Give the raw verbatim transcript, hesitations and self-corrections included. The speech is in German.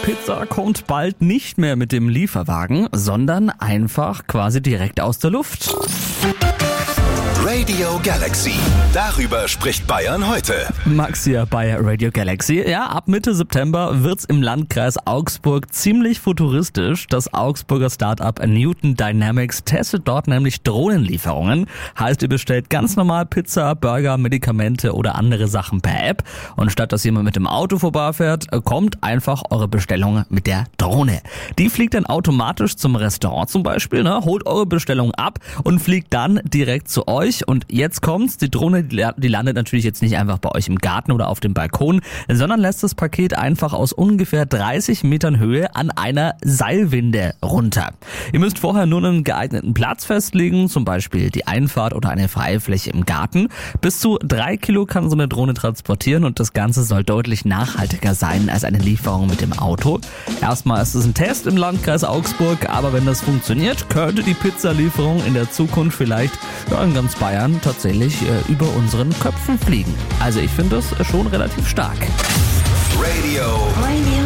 Pizza kommt bald nicht mehr mit dem Lieferwagen, sondern einfach quasi direkt aus der Luft. Radio Galaxy. Darüber spricht Bayern heute. Max hier bei Radio Galaxy. Ja, ab Mitte September wird's im Landkreis Augsburg ziemlich futuristisch. Das Augsburger Startup Newton Dynamics testet dort nämlich Drohnenlieferungen. Heißt, ihr bestellt ganz normal Pizza, Burger, Medikamente oder andere Sachen per App. Und statt dass jemand mit dem Auto vorbeifährt, kommt einfach eure Bestellung mit der Drohne. Die fliegt dann automatisch zum Restaurant zum Beispiel, ne? Holt eure Bestellung ab und fliegt dann direkt zu euch. Und jetzt kommt's, die Drohne, die landet natürlich jetzt nicht einfach bei euch im Garten oder auf dem Balkon, sondern lässt das Paket einfach aus ungefähr dreißig Metern Höhe an einer Seilwinde runter. Ihr müsst vorher nur einen geeigneten Platz festlegen, zum Beispiel die Einfahrt oder eine freie Fläche im Garten. Bis zu drei Kilo kann so eine Drohne transportieren und das Ganze soll deutlich nachhaltiger sein als eine Lieferung mit dem Auto. Erstmal ist es ein Test im Landkreis Augsburg, aber wenn das funktioniert, könnte die Pizzalieferung in der Zukunft vielleicht ja, in ganz Bayern tatsächlich äh, über unseren Köpfen fliegen. Also ich finde das schon relativ stark. Radio. Radio